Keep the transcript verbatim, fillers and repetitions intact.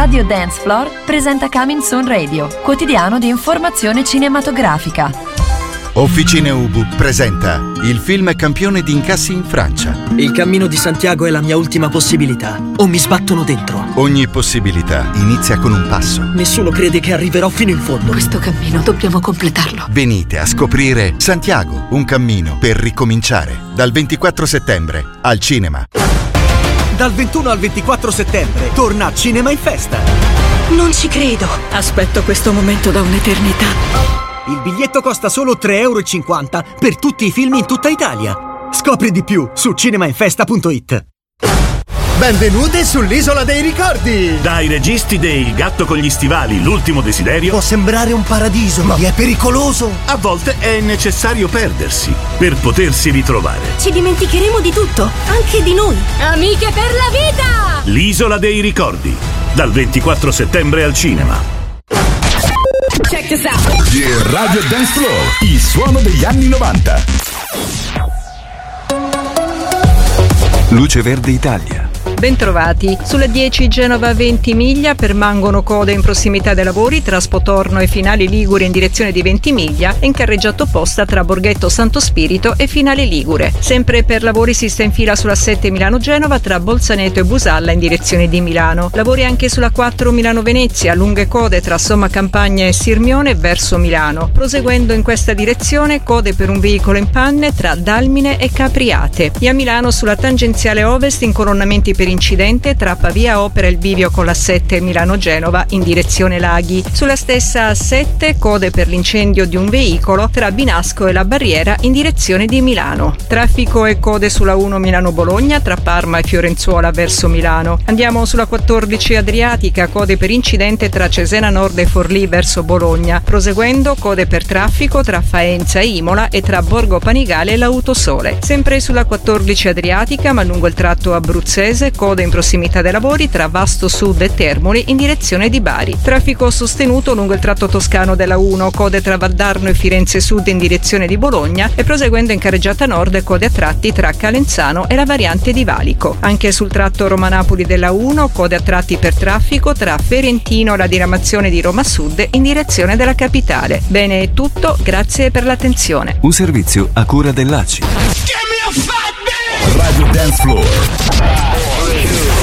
Radio Dance Floor presenta Coming Soon Radio, quotidiano di informazione cinematografica. Officine Ubu presenta il film campione di incassi in Francia. Il cammino di Santiago è la mia ultima possibilità, o mi sbattono dentro. Ogni possibilità inizia con un passo. Nessuno crede che arriverò fino in fondo. Questo cammino dobbiamo completarlo. Venite a scoprire Santiago, un cammino per ricominciare. Dal ventiquattro settembre al cinema. Dal ventuno al ventiquattro settembre torna Cinema in Festa. Non ci credo. Aspetto questo momento da un'eternità. Il biglietto costa solo tre euro e cinquanta per tutti i film in tutta Italia. Scopri di più su cinemainfesta punto it. Benvenute sull'Isola dei Ricordi! Dai registi dei Il gatto con gli stivali, L'ultimo desiderio. Può sembrare un paradiso, ma è pericoloso. A volte è necessario perdersi per potersi ritrovare. Ci dimenticheremo di tutto, anche di noi. Amiche per la vita! L'Isola dei Ricordi, dal ventiquattro settembre al cinema. Check this out. Yeah, Radio Dance Floor, il suono degli anni novanta. Luce Verde Italia. Bentrovati. Sulle dieci Genova-Ventimiglia permangono code in prossimità dei lavori tra Spotorno e Finale Ligure in direzione di Ventimiglia e in carreggiata opposta tra Borghetto Santo Spirito e Finale Ligure. Sempre per lavori si sta in fila sulla sette Milano-Genova tra Bolzaneto e Busalla in direzione di Milano. Lavori anche sulla quattro Milano-Venezia, lunghe code tra Somma Campagna e Sirmione verso Milano. Proseguendo in questa direzione, code per un veicolo in panne tra Dalmine e Capriate. E a Milano sulla tangenziale ovest incolonnamenti per incidente tra Pavia Opera e il bivio con la sette Milano-Genova in direzione Laghi. Sulla stessa A sette code per l'incendio di un veicolo tra Binasco e la Barriera in direzione di Milano. Traffico e code sulla uno Milano-Bologna tra Parma e Fiorenzuola verso Milano. Andiamo sulla quattordici Adriatica, code per incidente tra Cesena Nord e Forlì verso Bologna. Proseguendo, code per traffico tra Faenza e Imola e tra Borgo Panigale e l'Autosole. Sempre sulla quattordici Adriatica, ma lungo il tratto abruzzese, code in prossimità dei lavori tra Vasto Sud e Termoli in direzione di Bari. Traffico sostenuto lungo il tratto toscano della uno, code tra Valdarno e Firenze Sud in direzione di Bologna e proseguendo in carreggiata nord code a tratti tra Calenzano e la variante di Valico. Anche sul tratto Roma-Napoli della uno, code a tratti per traffico tra Ferentino e la diramazione di Roma Sud in direzione della capitale. Bene, è tutto, grazie per l'attenzione. Un servizio a cura dell'A C I. Radio Dance Floor.